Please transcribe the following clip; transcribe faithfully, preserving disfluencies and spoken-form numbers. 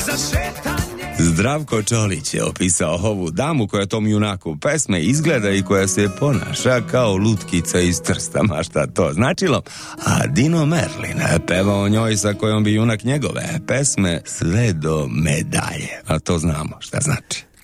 Zdravko Čolić je opisao ovu damu koja tom junaku pesme izgleda i koja se ponaša kao lutkica iz Trsta, ma šta to značilo. A Dino Merlin peva o njoj sa kojom bi junak njegove pesme sve do medalje. A to znamo šta znači.